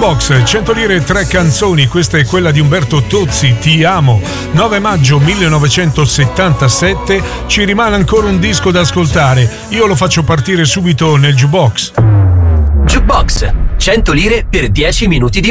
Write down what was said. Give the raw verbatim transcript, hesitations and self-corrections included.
Jukebox, cento lire e tre canzoni. Questa è quella di Umberto Tozzi, Ti amo. nove maggio millenovecentosettantasette. Ci rimane ancora un disco da ascoltare. Io lo faccio partire subito nel Jukebox. Jukebox, cento lire per dieci minuti di